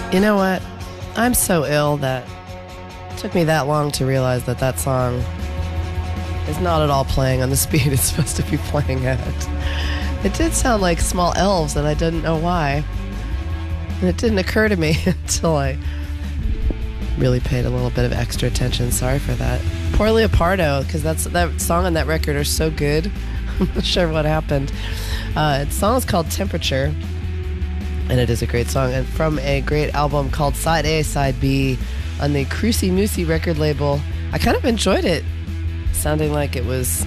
You know what? I'm so ill that it took me that long to realize that that song is not at all playing on the speed it's supposed to be playing at. It did sound like Small Elves, and I didn't know why. And it didn't occur to me until I really paid a little bit of extra attention. Sorry for that. Poor Leopardo, because that song on that record are so good. I'm not sure what happened. The song is called Temperature, and it is a great song. And from a great album called Side A, Side B on the Crucy Moosey record label. I kind of enjoyed it, sounding like it was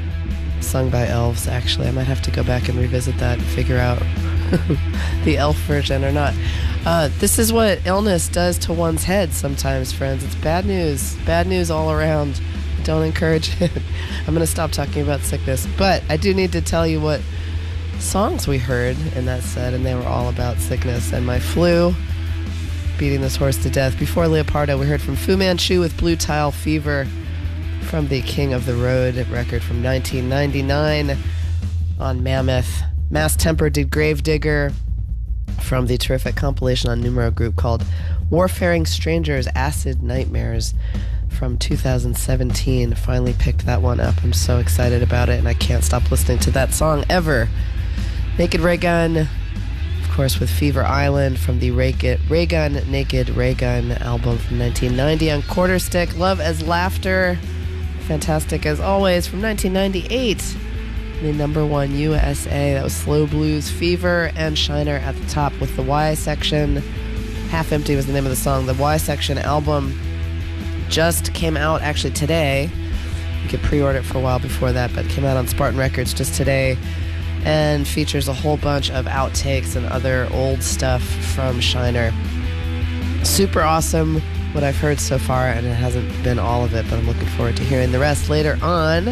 sung by elves, actually. I might have to go back and revisit that and figure out the elf version or not. This is what illness does to one's head sometimes, friends. It's bad news all around. Don't encourage it. I'm going to stop talking about sickness, but I do need to tell you what songs we heard in that set, and they were all about sickness and my flu, beating this horse to death. Before Leopardo, we heard from Fu Manchu with Blue Tile Fever from the King of the Road record from 1999 on Mammoth. Mass Temper did Gravedigger from the terrific compilation on Numero Group called Warfaring Strangers Acid Nightmares from 2017. Finally picked that one up. I'm so excited about it, and I can't stop listening to that song ever. Naked Raygun, of course, with Fever Island from the Raygun Naked Raygun album from 1990 on Quarterstick. Love as Laughter, fantastic as always, from 1998. The number one USA, that was Slow Blues Fever, and Shiner at the top with the Y Section. Half Empty was the name of the song. The Y Section album just came out actually today. You could pre-order it for a while before that, but it came out on Spartan Records just today and features a whole bunch of outtakes and other old stuff from Shiner. Super awesome what I've heard so far, and it hasn't been all of it, but I'm looking forward to hearing the rest later on.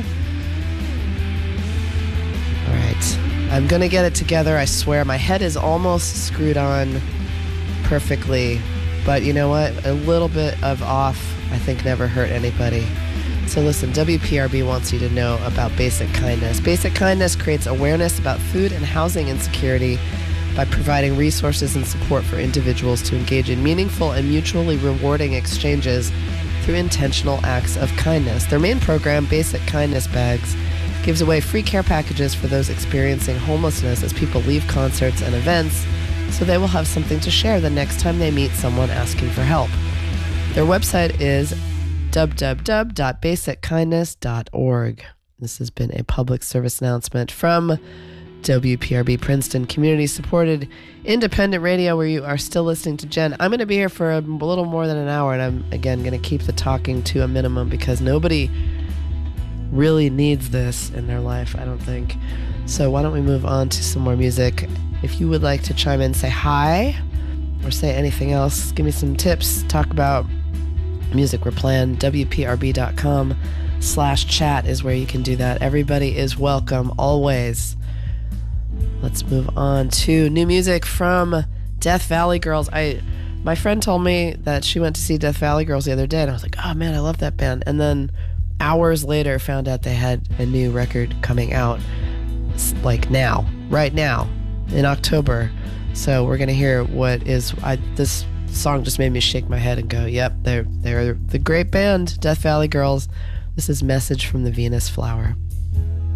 Alright, I'm gonna get it together, I swear. My head is almost screwed on perfectly, but you know what? A little bit of off, I think, never hurt anybody. So listen, WPRB wants you to know about Basic Kindness. Basic Kindness creates awareness about food and housing insecurity by providing resources and support for individuals to engage in meaningful and mutually rewarding exchanges through intentional acts of kindness. Their main program, Basic Kindness Bags, gives away free care packages for those experiencing homelessness as people leave concerts and events, so they will have something to share the next time they meet someone asking for help. Their website is www.basickindness.org. This has been a public service announcement from WPRB Princeton, community-supported independent radio, where you are still listening to Jen. I'm going to be here for a little more than an hour, and I'm, again, going to keep the talking to a minimum because nobody really needs this in their life, I don't think. So why don't we move on to some more music. If you would like to chime in, say hi, or say anything else, give me some tips, talk about music we're playing, WPRB.com/chat is where you can do that. Everybody is welcome, always. Let's move on to new music from Death Valley Girls. My friend told me that she went to see Death Valley Girls the other day, and I was like, oh man, I love that band. And then hours later found out they had a new record coming out, like now, right now, in October. So we're going to hear what is... this song just made me shake my head and go, yep, they're the great band, Death Valley Girls. This is Message from the Venus Flower.